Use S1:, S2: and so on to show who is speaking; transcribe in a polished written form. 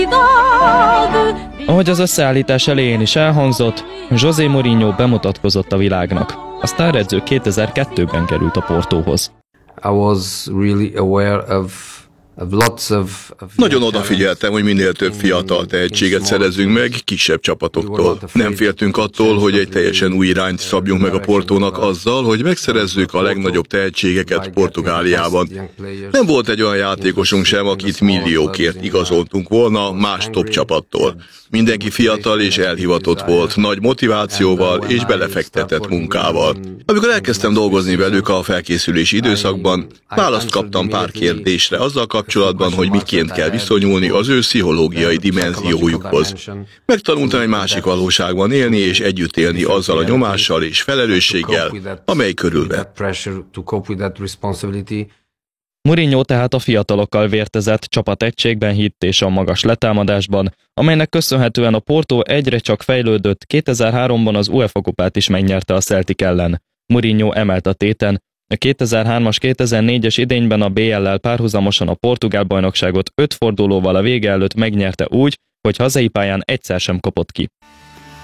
S1: Ahogy az összeállítás elején is elhangzott, José Mourinho bemutatkozott a világnak. A sztáredző 2002-ben került a Portóhoz.
S2: Nagyon odafigyeltem, hogy minél több fiatal tehetséget szerezzünk meg kisebb csapatoktól. Nem féltünk attól, hogy egy teljesen új irányt szabjunk meg a Portónak azzal, hogy megszerezzük a legnagyobb tehetségeket Portugáliában. Nem volt egy olyan játékosunk sem, akit milliókért igazoltunk volna más top csapattól. Mindenki fiatal és elhivatott volt, nagy motivációval és belefektetett munkával. Amikor elkezdtem dolgozni velük a felkészülési időszakban, választ kaptam pár kérdésre azzal kapcsolatban, hogy miként kell viszonyulni az ő pszichológiai dimenziójukhoz. Megtanultam egy másik valóságban élni és együtt élni azzal a nyomással és felelősséggel, amely körülvett.
S1: Mourinho tehát a fiatalokkal vértezett, csapategységben hitt és a magas letámadásban, amelynek köszönhetően a Porto egyre csak fejlődött, 2003-ban az UEFA kupát is megnyerte a Celtic ellen. Mourinho emelt a téten, a 2003-as 2004-es idényben a BL-lel párhuzamosan a portugál bajnokságot 5 fordulóval a vége előtt megnyerte úgy, hogy hazai pályán egyszer sem kapott ki.